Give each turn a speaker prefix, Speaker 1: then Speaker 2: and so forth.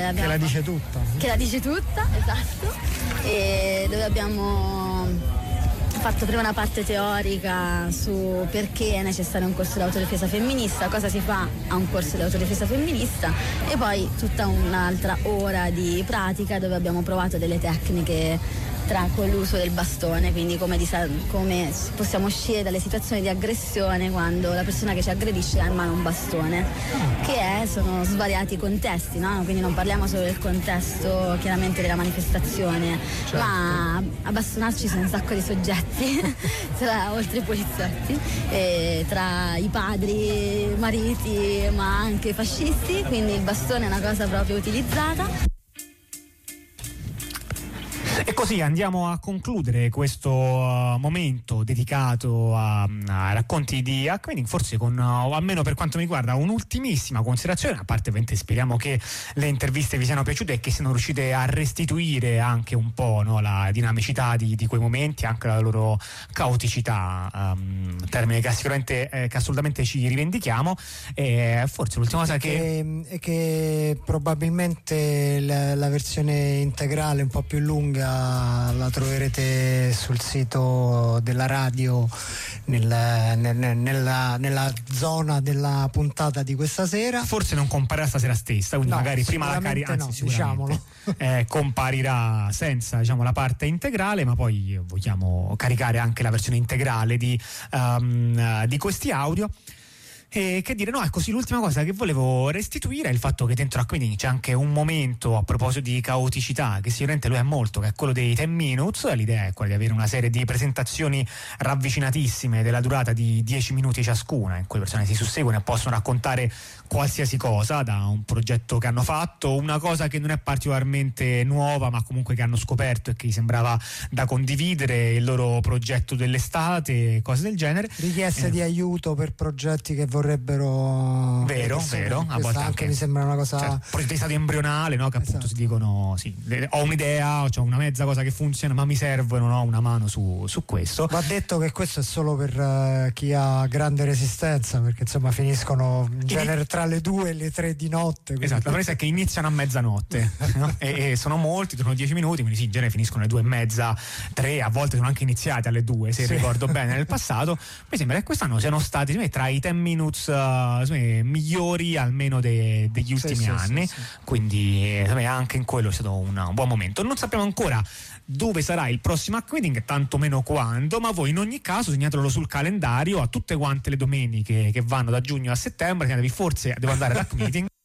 Speaker 1: che la dice tutta.
Speaker 2: Che la dice tutta, esatto. E dove abbiamo fatto prima una parte teorica su perché è necessario un corso di autodifesa femminista, cosa si fa a un corso di autodifesa femminista, e poi tutta un'altra ora di pratica dove abbiamo provato delle tecniche con l'uso del bastone, quindi come possiamo uscire dalle situazioni di aggressione quando la persona che ci aggredisce ha in mano un bastone, sono svariati contesti, no? Quindi non parliamo solo del contesto chiaramente della manifestazione, certo, ma a bastonarci sono un sacco di soggetti oltre i poliziotti, tra i padri, mariti, ma anche fascisti, quindi il bastone è una cosa proprio utilizzata.
Speaker 3: E così andiamo a concludere questo momento dedicato a racconti di happening, forse con, almeno per quanto mi riguarda, un'ultimissima considerazione, a parte ovviamente speriamo che le interviste vi siano piaciute e che siano riuscite a restituire anche un po', no, la dinamicità di quei momenti, anche la loro caoticità, termine che assolutamente ci rivendichiamo. E forse l'ultima cosa
Speaker 1: che probabilmente la versione integrale un po' più lunga la troverete sul sito della radio nella zona della puntata di questa sera.
Speaker 3: Forse non comparirà stasera stessa, quindi magari prima la
Speaker 1: diciamolo.
Speaker 3: Comparirà senza, diciamo, la parte integrale, ma poi vogliamo caricare anche la versione integrale di questi audio. E che dire, no, è così, l'ultima cosa che volevo restituire è il fatto che dentro Happening c'è anche un momento, a proposito di caoticità, che sicuramente lui è molto, che è quello dei 10 minutes. L'idea è quella di avere una serie di presentazioni ravvicinatissime della durata di 10 minuti ciascuna, in cui le persone si susseguono e possono raccontare qualsiasi cosa, da un progetto che hanno fatto, una cosa che non è particolarmente nuova ma comunque che hanno scoperto e che gli sembrava da condividere, il loro progetto dell'estate, cose del genere,
Speaker 1: richieste di aiuto per progetti che vorrebbero
Speaker 3: vero, a volte anche
Speaker 1: mi sembra una cosa,
Speaker 3: certo, progetti di stato embrionale, no? Che appunto si dicono sì, ho un'idea, ho una mezza cosa che funziona, ma mi servono, no, una mano su questo.
Speaker 1: Va detto che questo è solo per chi ha grande resistenza, perché insomma finiscono in genere tra le 2 e le 3 di notte.
Speaker 3: Esatto, la presa è che iniziano a mezzanotte, no? e sono molti, durano 10 minuti, quindi sì, in genere finiscono alle 2:30, 3, a volte sono anche iniziati alle 2, se ricordo bene, nel passato. Mi sembra che quest'anno siano stati tra i 10 minutes migliori almeno degli ultimi anni, quindi anche in quello è stato un buon momento. Non sappiamo ancora dove sarà il prossimo Happening, tanto meno quando, ma voi in ogni caso segnatelo sul calendario a tutte quante le domeniche che vanno da giugno a settembre. Forse devo andare ad Hack Meeting.